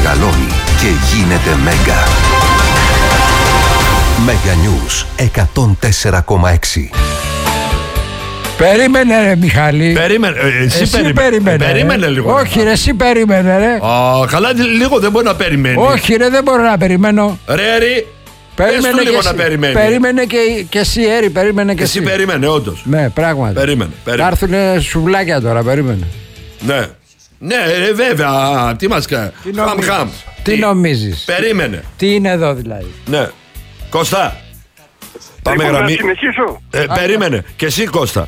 μεγαλώνει και γίνεται μέγα. Μέγα News 104,6. Περίμενε ρε Μιχάλη. Περίμενε. Εσύ περίμενε. Περίμενε λίγο. Όχι ρε, εσύ περίμενε ρε. Καλά, λίγο δεν μπορεί να περιμένει. Όχι ρε, δεν μπορώ να περιμένω. Ρε. Περίμενε λίγο και να περιμένει. Περίμενε και εσύ, Έρη, περίμενε και εσύ. Εσύ περίμενε, όντως. Ναι, πράγματι. Περίμενε. Θα έρθουνε σουβλάκια τώρα, περίμενε. Ναι. Ναι, βέβαια. Τι μας κάνει. Χαμ. Τι νομίζεις. Περίμενε. Τι είναι εδώ δηλαδή. Ναι. Κώστα. Πάμε γραμμή. Να συνεχίσω. Περίμενε. Και εσύ, Κώστα.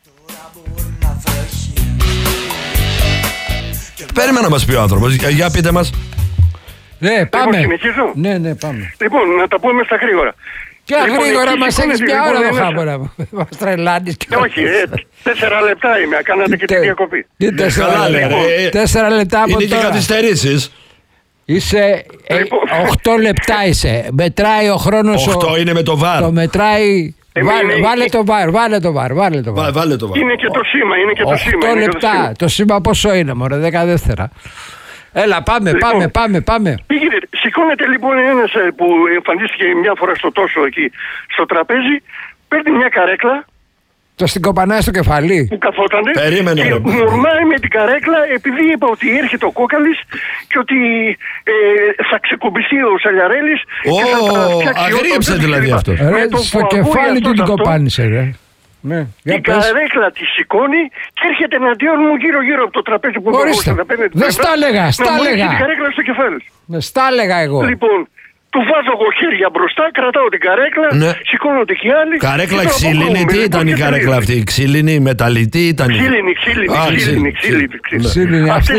Περίμενε να μας πει ο άνθρωπος. Για πείτε μας. Ναι, πάμε. Συνεχίζω. Ναι, πάμε. Λοιπόν, να τα πούμε στα γρήγορα. Ποια γρήγορα, μας έχεις μια ώρα το χάμωνα. Μας τρελάνεις. Όχι, 4 λεπτά είμαι. Κάνατε και τη διακοπή. Τι 4 λεπτά. 4 λεπτά από είναι και τώρα. καθυστερήσεις. Είσαι 8 λεπτά είσαι. Μετράει ο χρόνος. 8 είναι με το βαρ. Το μετράει. Βάλε το βαρ. Βάλε το βαρ. Είναι και το σήμα. 8 λεπτά. Το σήμα πόσο είναι, μωρέ, 14. Έλα, πάμε. Σηκώνεται λοιπόν ένας που εμφανίστηκε μια φορά στο τόσο εκεί στο τραπέζι, παίρνει μια καρέκλα. Το στην κοπανάει στο κεφαλί. Που καθότανε. Περίμενε. Και μορμάει με την καρέκλα επειδή είπα ότι έρχεται ο Κόκαλης και ότι θα ξεκουμπιστεί ο Σαλιαρέλης. Αγρίεψε δηλαδή αυτό. Στο κεφάλι του την κοπάνισε, ρε. Ναι, την καρέκλα τη σηκώνει και έρχεται εναντίον μου γύρω-γύρω από το τραπέζι που μπορούσε να παίρνει. Δεν στα έλεγα. την καρέκλα στο κεφάλι. Στα έλεγα εγώ. Λοιπόν, του βάζω εγώ χέρια μπροστά, κρατάω την καρέκλα, σηκώνονται και οι άλλοι. Καρέκλα ξύλινη, τι ήταν η καρέκλα αυτή, ξύλινη, μεταλλητή ήταν. Ξύλινη. Αυτή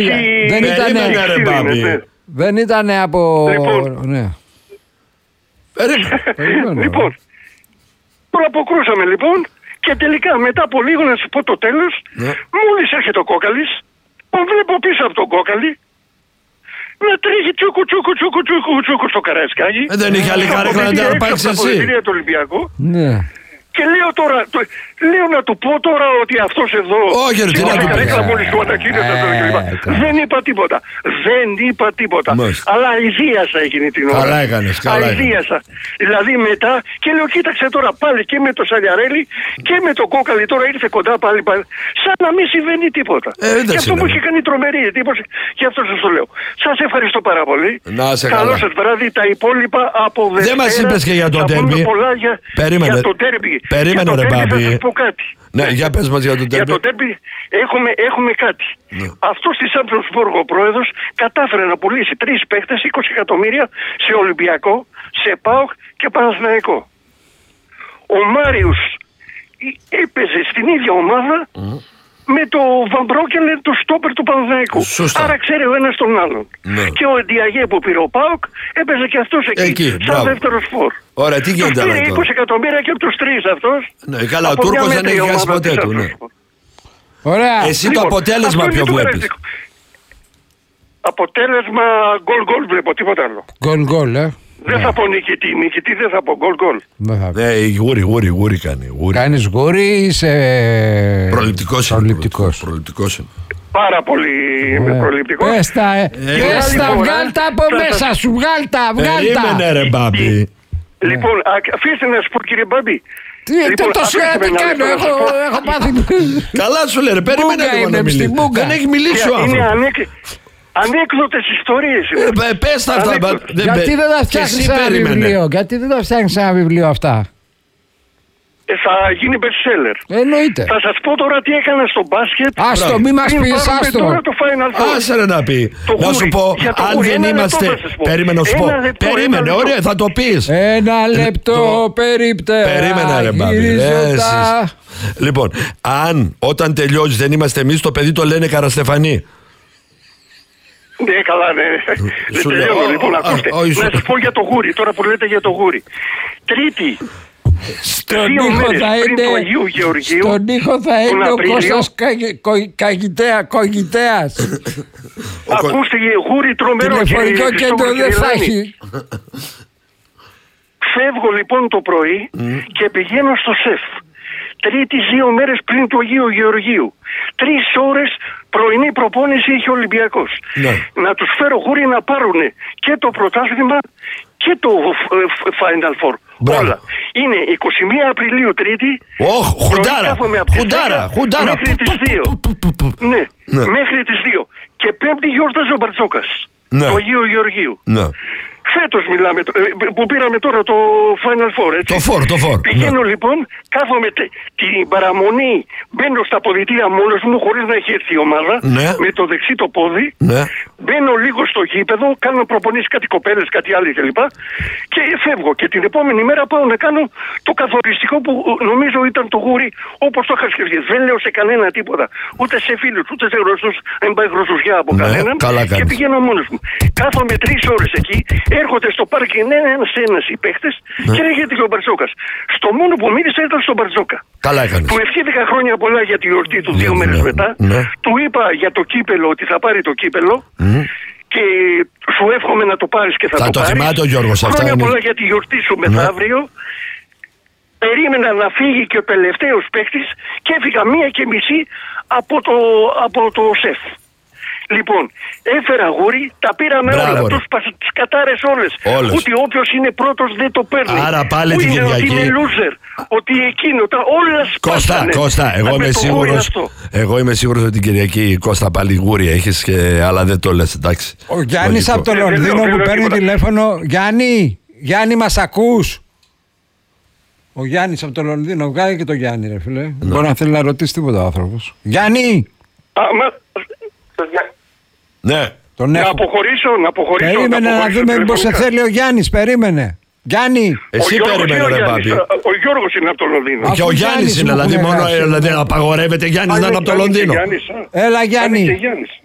δεν ήταν από. Λοιπόν, τώρα αποκρούσαμε λοιπόν και τελικά μετά από λίγο να σου πω το τέλος, μόλις έρχεται ο Κόκαλης, τον βλέπω πίσω από τον Κόκαλη να τρέχει τσούκου στο Καραϊσκάκι. Δεν είχε άλλη καρέκλα να τα πάρεις εσύ. Του Ολυμπιακού. Ναι. Και λέω τώρα, λέω να του πω τώρα ότι αυτός εδώ. Όχι, ρε, τι να του πεις. Δεν είπα τίποτα. Αλλά αηδίασα εκείνη την ώρα. Καλά έκανες. Αηδίασα. Δηλαδή μετά και λέω, κοίταξε τώρα πάλι και με το Σαλιαρέλη και με το Κόκαλη. Τώρα ήρθε κοντά πάλι. Σαν να μην συμβαίνει τίποτα. Και αυτό μου είχε κάνει τρομερή εντύπωση. Και αυτό σας το λέω. Σας ευχαριστώ πάρα πολύ. Καλό σας βράδυ. Τα υπόλοιπα από Δευτέρα. Δεν μας είπες και για το ντέρμπι. Περίμενε. Περίμενε ρε Μπάμπη. Θα σας πω κάτι. Ναι, για πες μας για το ντέρμπι. Για το ντέρμπι έχουμε κάτι. Αυτός της Σάμπροσβούργο ο πρόεδρος κατάφερε να πουλήσει 3 παίχτες 20 εκατομμύρια σε Ολυμπιακό, σε ΠΑΟΚ και Παναθηναϊκό. Ο Μάριος έπαιζε στην ίδια ομάδα με το Βαμπρόκελε, το στόπερ του Παναθηναϊκού. Άρα ξέρει ο ένας τον άλλον. Και ο Ντιαγέ που πήρε ο ΠΑΟΚ έπαιζε και αυτός εκεί σαν δεύτερος φόρ. Ωραία, τι γίνεται τώρα. Πήρε 20 εκατομμύρια και από τους 3 αυτός. Ναι, καλά, ο Τούρκος δεν έχει χάσει ποτέ του. Ναι. Ωραία. Εσύ το αποτέλεσμα ποιο βλέπεις? Αποτέλεσμα γκολ βλέπω, τίποτα άλλο. Γκολ, Δεν θα πω νικητή δεν θα πω γκολ. Ναι, γούρι κάνει. Κάνεις γούρι ή είσαι προληπτικός είναι. Πάρα πολύ προληπτικός. Πες τα, βγάλ' τα από μέσα σου, βγάλ' τα. Περίμενε ρε Μπάμπη. Λοιπόν, αφήστε να σου πω κύριε Μπάμπη. Τι κάνω, έχω πάθει. Καλά σου λέει, περίμενε λίγο να μιλήσει. Δεν έχει μιλήσει ο άνθρωπος. Ανέκδοτες ιστορίες. Πες τα αυτά. Γιατί δεν τα φτιάχνεις ένα βιβλίο? Γιατί δεν τα φτιάχνεις ένα βιβλίο αυτά? Θα γίνει bestseller. Εννοείται. Θα σας πω τώρα τι έκανα στο μπάσκετ. Άστο, μη μας πεις, άστο. Άσε ρε να πει. Να σου πω, αν δεν είμαστε. Περίμενε να σου πω. Περίμενε, ωραία, θα το πεις. Ένα λεπτό περίπτερα. Περίμενε ρε Μπάμπη. Λοιπόν, αν όταν τελειώσει δεν είμαστε εμείς, το παιδί το λένε Καραστεφανή. Ναι, καλά, ναι. Τελειώνω λοιπόν, ακούστε. Να σας πω για το γούρι, τώρα που λέτε για το γούρι. Τρίτη. Στον ήχο θα είναι ο Κώστας Κογιτέας. Ακούστε, γούρι τρομερό. Τηλεφωνικό κέντρο δεν θα έχει. Φεύγω λοιπόν το πρωί και πηγαίνω στο ΣΕΦ. Τρίτη 2 μέρες πριν του Αγίου Γεωργίου. 3 ώρες πρωινή προπόνηση είχε ο Ολυμπιακός. Ναι. Να τους φέρω Γούρι να πάρουν και το πρωτάθλημα και το Final Four. Μπράβο. Όλα. Είναι 21 Απριλίου Τρίτη. Χουντάρα. Μέχρι τις 2. Ναι, μέχρι τις 2. Και Πέμπτη γιόρταζε ο Μπαρτζόκας. Ναι. Το Αγίου Γεωργίου. Ναι. Φέτος μιλάμε, που πήραμε τώρα το Final Four, έτσι. Το Four. Πηγαίνω λοιπόν, κάθομαι την παραμονή, μπαίνω στα αποδυτήρια μόνος μου, χωρίς να έχει έρθει η ομάδα, Ναι. με το δεξί το πόδι, Ναι. μπαίνω λίγο στο γήπεδο, κάνω προπονήσεις κάτι κοπέλες, κάτι άλλοι κλπ. Και φεύγω. Και την επόμενη μέρα πάω να κάνω το καθοριστικό που νομίζω ήταν το Γούρι, όπως το είχα σκεφτεί. Δεν λέω σε κανένα τίποτα. Ούτε σε φίλους, ούτε σε γνωστούς, δεν πάει γροσουφιά από κανέναν. Και πηγαίνω μόνος μου. Κάθομαι 3 ώρες εκεί. Έρχονται στο πάρκι ένας οι παίχτες και λέγεται και ο Μπαρτζόκας. Στο μόνο που μίλησα ήταν στον Μπαρτζόκα. Καλά έκανες. Του ευχήθηκα χρόνια πολλά για τη γιορτή του 2 μέρες μετά. Του είπα για το κύπελο ότι θα πάρει το κύπελο. Και σου εύχομαι να το πάρεις και θα το πάρεις. Θα το θυμάται ο Γιώργος αυτά. Χρόνια πολλά για τη γιορτή σου μεθαύριο. Περίμενα να φύγει και ο τελευταίος παίκτης και έφυγα 1:30 από το ΣΕΦ. Λοιπόν, έφερα Γούρι, τα πήραμε όλα. Τις κατάρες όλες. Ότι όποιος είναι πρώτος δεν το παίρνει. Άρα πάλι την Κυριακή. Ότι είναι loser. Ότι εκείνο, όλα σπάσανε. Κώστα, εγώ είμαι σίγουρος ότι την Κυριακή Κώστα πάλι Γούρι έχεις, αλλά δεν το λες, εντάξει. Ο Γιάννης από το Λονδίνο που παίρνει τηλέφωνο. Γιάννη, μας ακούς? Ο Γιάννης από το Λονδίνο, βγάλει και το Γιάννη, ρε φίλε. Μπορεί να θέλει να ρωτήσει τίποτα ο άνθρωπος. Γιάννη! Ναι. Να αποχωρήσω. Περίμενε να δούμε μήπως σε θέλει ο Γιάννης, περίμενε. Γιάννη! Εσύ περίμενε, ρε Πάπη. Ο Γιώργος είναι από το Λονδίνο. Και ο Γιάννης είναι, δηλαδή μόνο απαγορεύεται Γιάννης να είναι από το Λονδίνο. Έλα Γιάννη.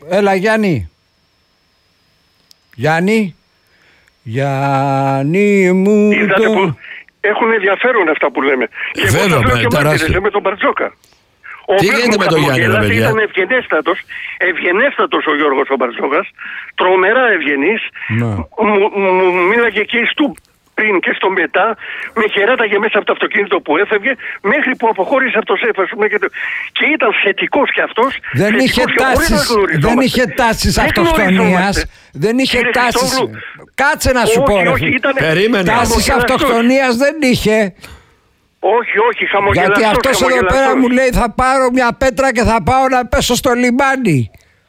Γιάννη μου το... Έχουν ενδιαφέρον αυτά που λέμε. Και βέβαια, με τον Μπαρτζόκα. Τι γίνεται με τον Γιάννη, ρε παιδιά? Ήταν ευγενέστατος ο Γιώργος ο Μπαρτζόκας, τρομερά ευγενής. Μου μίλαγε και στου πριν και στο μετά, με χαιράταγε μέσα από το αυτοκίνητο που έφευγε, μέχρι που αποχώρησε από το ΣΕΦ, και ήταν θετικός κι αυτός. Δεν είχε τάσεις αυτοκτονίας. Δεν είχε τάσεις. Κάτσε να σου πω, ρε. Τάσεις αυτοκτονίας δεν είχε. Όχι, χαμογελαστός. Γιατί αυτός εδώ πέρα μου λέει θα πάρω μια πέτρα και θα πάω να πέσω στο λιμάνι.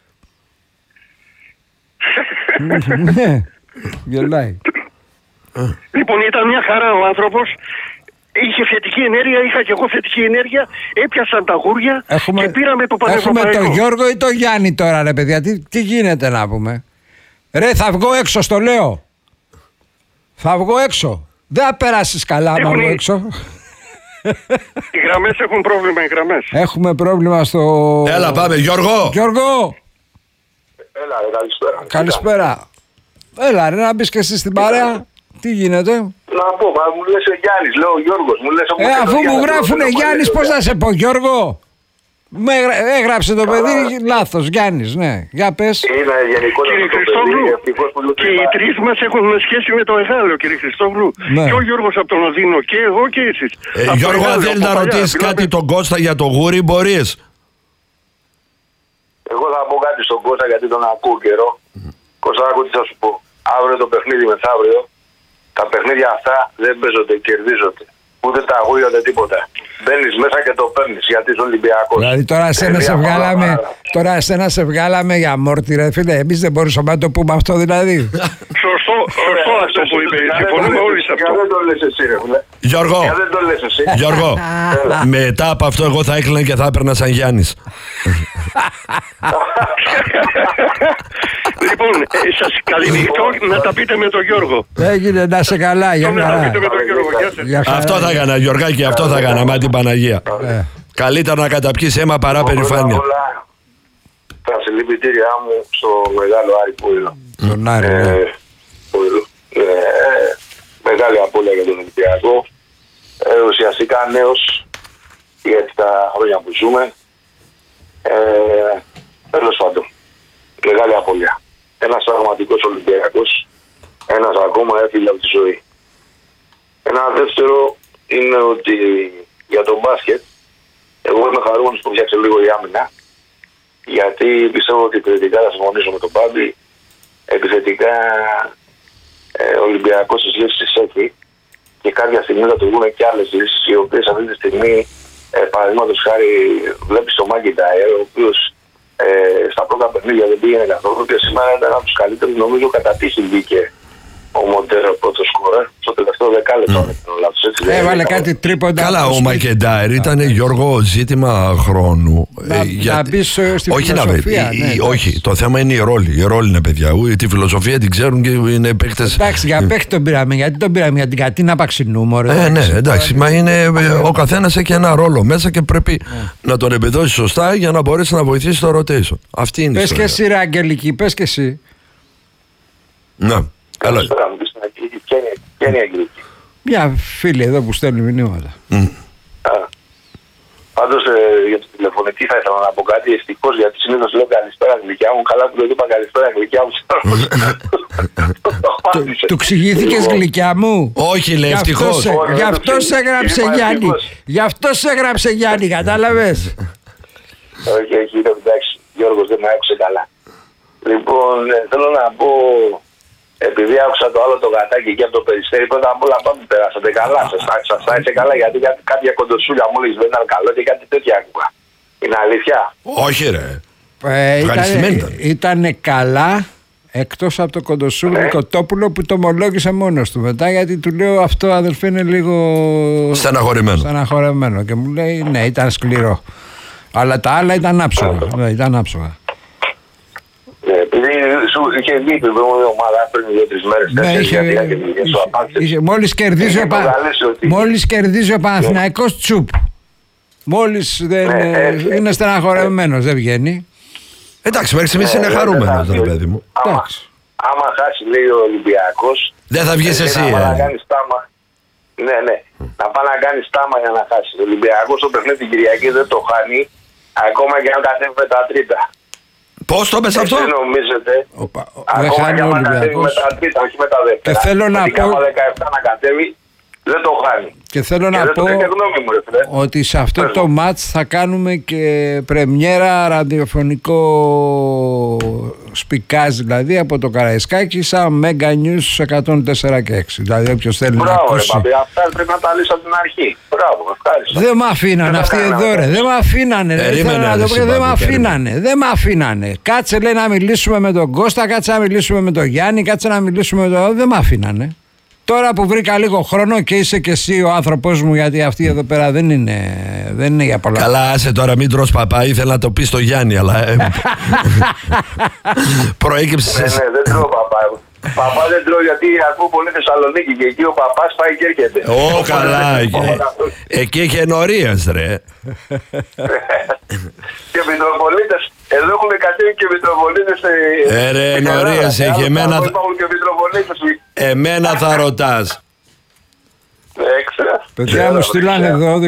Ναι, γελάει. Λοιπόν, ήταν μια χαρά ο άνθρωπος. Είχε θετική ενέργεια, είχα και εγώ θετική ενέργεια. Έπιασαν τα γούρια και πήραμε το πανευρωπαϊκό. Έχουμε τον Γιώργο ή τον Γιάννη τώρα, ρε παιδιά. Τι γίνεται να πούμε? Ρε, θα βγω έξω, στο λέω. Θα βγω έξω. Δεν θα περάσεις καλά να βγω έξω. Οι γραμμές έχουν πρόβλημα, οι γραμμές. Έχουμε πρόβλημα στο... Έλα πάμε, Γιώργο. Γιώργο. Έλα, καλησπέρα. Καλησπέρα. Έλα ρε, να μπεις και εσύ στην παρέα. Τι γίνεται? Να πω, μου λες ο Γιάννης, λέω ο Γιώργος. Αφού μου γράφουνε Γιάννης, πώς να σε πω, Γιώργο? Έγραψε το παιδί λάθος, Γιάννης, ναι. Για πες. Είναι γενικότερα. Κύριε Χριστόγλου, και οι τρεις μας έχουν σχέση με το Εγάλεο, κύριε Χριστόγλου. Ναι. Και ο Γιώργος από τον Οδύνο, και εγώ και εσείς. Γιώργο, αν θέλει να ρωτήσεις κάτι τον Κώστα για το Γούρι, μπορείς. Εγώ θα πω κάτι στον Κώστα, γιατί τον ακούω καιρό. Κώστα, άκου τι θα σου πω. Αύριο το παιχνίδι μεθαύριο, τα παιχνίδια αυτά δεν παίζονται, κερδίζονται. Ούτε τα αγούια ούτε τίποτα. Μπαίνεις μέσα και το παίρνεις, γιατί είσαι Ολυμπιακός. Δηλαδή τώρα εσένα σε βγάλαμε για μόρτι, ρε φίλε. Εμείς δεν μπορούσαμε να το πούμε αυτό, δηλαδή. Σωστό αυτό που είπε. Συμφωνούμε όλοι σε αυτό. Δεν το λες εσύ, ρε φίλε. Γιώργο, μετά από αυτό εγώ θα έκλαινα και θα έπαιρνα σαν Γιάννης. Λοιπόν, σας καληνυχτώ, να τα πείτε με τον Γιώργο. Έγινε, να σε καλά, για να τα πείτε με τον Γιώργο. Αυτό θα έκανα, Γιωργάκη, αυτό θα έκανα, μα την Παναγία. Καλύτερα να καταπιείς αίμα παρά περηφάνεια. Τα συλληπιτήριά μου στο μεγάλο Άρη Πούιλο. Τον Άρη, μεγάλη απώλεια για τον Ολυμπιακό. Ουσιαστικά νέος, γιατί τα χρόνια που ζούμε. Τέλος πάντων, μεγάλη απώλεια. Ένας πραγματικός Ολυμπιακός, ένας ακόμα έφυγε από τη ζωή. Ένα δεύτερο είναι ότι για τον μπάσκετ, εγώ είμαι χαρούμενος που φτιάξε λίγο η άμυνα. Γιατί πιστεύω ότι επιθετικά θα συμφωνήσω με τον Πάμπη. Επιθετικά ο Ολυμπιακός τις λύσεις έχει και κάποια στιγμή θα του βγουν και άλλες λύσεις, οι οποίες αυτή τη στιγμή, παραδείγματος χάρη, βλέπεις τον Μάκιντάιρ, ο οποίος στα πρώτα παιχνίδια δεν πήγαινε καθόλου και σήμερα ήταν από τους καλύτερους, νομίζω κατά τύχη βγήκε ο Μοντέρο πρώτο σκόρερ στο τελευταίο δεκάλεπτο. Έβαλε κάτι τρίποντα. Καλά, ο Μακεντάιρ ήταν, Γιώργο, ζήτημα χρόνου. Να μπει στη φιλοσοφία. Όχι, το θέμα είναι η ρόλη. Η ρόλη είναι, παιδιά. Τη φιλοσοφία την ξέρουν και είναι παίκτες. Εντάξει, για παίκτη τον πήραμε. Γιατί τον πήραμε, για την Κατίνα Παξινού, μωρέ. Ναι, εντάξει. Μα είναι, ο καθένας έχει ένα ρόλο μέσα και πρέπει να τον επιδώσει σωστά για να μπορέσει να βοηθήσει το rotation. Αυτή είναι η ιστορία. Πες και εσύ, ρε Αγγελική, πες και εσύ. Ναι. Ποια είναι η Αγγλική? Μια φίλη εδώ που στέλνει μηνύματα. Πάντως για τη τηλεφωνική θα ήθελα να πω κάτι. Ευτυχώς, γιατί συνήθως λέω καλησπέρα γλυκιά μου. Καλά που δεν είπα καλησπέρα γλυκιά μου. Του εξηγήθηκες γλυκιά μου? Όχι, λέει, ευτυχώς. Γι' αυτό σε έγραψε Γιάννη. Γι' αυτό σε έγραψε Γιάννη, κατάλαβες? Όχι, εντάξει, Γιώργος δεν με άκουσε καλά. Λοιπόν, θέλω να πω, επειδή άκουσα το άλλο το γατάκι και από το Περιστέρι, πρώτα απ' όλα πάμε περάσατε καλά. Σας άρεσε καλά, γιατί κάποια κοντοσούλια μόλις δεν ήταν καλό και κάτι τέτοια άκουγα. Είναι αλήθεια? Όχι, ρε. Ήτανε καλά, εκτός από το κοντοσούλι Κοτόπουλο που το ομολόγησε μόνος του μετά, γιατί του λέω αυτό, αδελφέ, είναι λίγο στεναχωρεμένο και μου λέει ναι, ήταν σκληρό, αλλά τα άλλα ήταν άψογα. Επειδή σου είχε βγει την προηγούμενη ομάδα πριν 2-3 μέρες. Μόλις κερδίζει ο Παναθηναϊκός τσουπ. Μόλις είναι στεναχωρεμένος, δεν βγαίνει. Εντάξει, μέχρι στιγμής είναι χαρούμενος, ρε παιδί μου. Άμα χάσει, λέει ο Ολυμπιακός, δεν θα βγεις εσύ. Ναι, να πάει να κάνει στάμα για να χάσει. Ο Ολυμπιακός το παιχνίδι την Κυριακή δεν το χάνει, ακόμα και αν κατέβει με τα τρίτα. Πώς το πες αυτό? Δεν νομίζετε. Ακόμα και αν κατέβει με τα τρίτα, όχι με τα δεύτερα. Και θέλω να πω 17 να κατέβει, δεν το χάνει. Και θέλω να πω ότι σε αυτό το μάτς θα κάνουμε και πρεμιέρα ραδιοφωνικό σπικάζ, δηλαδή από το Καραϊσκάκι, σαν Mega News 104 και 6. Δηλαδή όποιος θέλει να ακούσει. Μπράβο, αυτά πρέπει να τα λύσει από την αρχή. Μπράβο, ευχαριστώ. Δεν μ' αφήνανε αυτοί εδώ, ρε. Δεν μ' αφήνανε. Δεν μ' αφήνανε. Κάτσε, λέει, να μιλήσουμε με τον Κώστα, κάτσε να μιλήσουμε με τον Γιάννη, κάτσε να μιλήσουμε με τον... Δεν μ' αφήνανε. Τώρα που βρήκα λίγο χρόνο και είσαι και εσύ ο άνθρωπός μου, γιατί αυτή εδώ πέρα δεν είναι για πολλά. Καλά, άσε τώρα, μην τρως παπά, ήθελα να το πει στο Γιάννη, αλλά προέκυψε. Ναι, δεν τρώω παπά. Παπά δεν τρώω, γιατί ακούω πολύ Θεσσαλονίκη και εκεί ο παπάς πάει και έρχεται. Καλά, εκεί έχει ενορίες, ρε. Και Μητροπολίτες, εδώ έχουμε κατέβει και Μητροπολίτες. Ρε, ενορίες έχει, εμένα θα ρωτάς. Παιδιά μου στείλανε εδώ